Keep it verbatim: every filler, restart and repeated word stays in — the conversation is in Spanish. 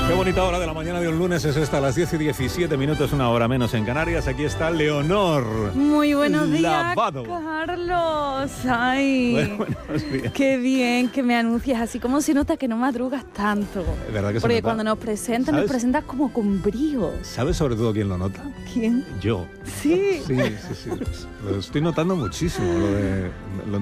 Qué bonita hora de la mañana de un lunes es esta, a las diez y diecisiete minutos, una hora menos en Canarias. Aquí está Leonor. Muy buenos días, Lavado. Carlos. Ay, Bueno, buenos días. qué bien que me anuncias así, como se nota que no madrugas tanto. Es verdad que se Porque nota. cuando nos presentas, ¿Sabes? nos presentas como con brío. ¿Sabes sobre todo quién lo nota? ¿Quién? Yo. Sí. Sí, sí, sí. Lo estoy notando muchísimo, lo de... Lo